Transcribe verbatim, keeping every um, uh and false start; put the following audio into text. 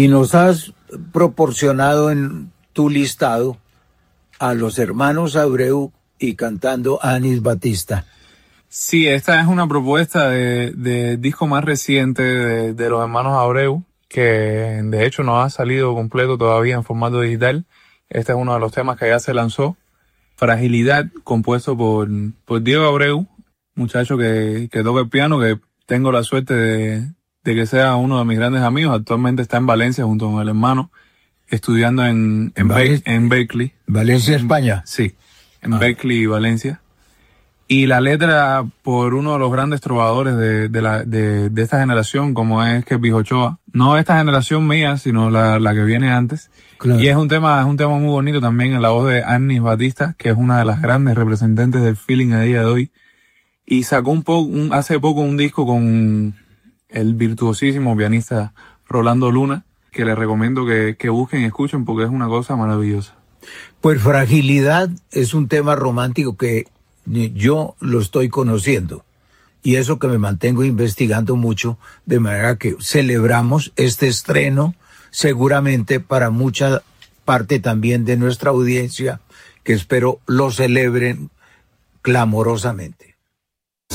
Y nos has proporcionado en tu listado a los hermanos Abreu y cantando Anis Batista. Sí, esta es una propuesta de, de disco más reciente de, de los hermanos Abreu, que de hecho no ha salido completo todavía en formato digital. Este es uno de los temas que ya se lanzó. Fragilidad, compuesto por, por Diego Abreu, muchacho que, que toca el piano, que tengo la suerte de, de que sea uno de mis grandes amigos. Actualmente está en Valencia junto con el hermano, estudiando en, en, Val- en Berkeley. ¿Valencia, España? Sí, en ah. Berkeley, Valencia. Y la letra por uno de los grandes trovadores de, de, la, de, de esta generación, como es Kelvis Ochoa. No esta generación mía, sino la, la que viene antes. Claro. Y es un tema, es un tema muy bonito también en la voz de Anis Batista, que es una de las grandes representantes del feeling a día de hoy. Y sacó un poco, un, hace poco un disco con el virtuosísimo pianista Rolando Luna, que les recomiendo que, que busquen y escuchen porque es una cosa maravillosa. Pues Fragilidad es un tema romántico que yo lo estoy conociendo. Y eso que me mantengo investigando mucho, de manera que celebramos este estreno, seguramente para mucha parte también de nuestra audiencia, que espero lo celebren clamorosamente.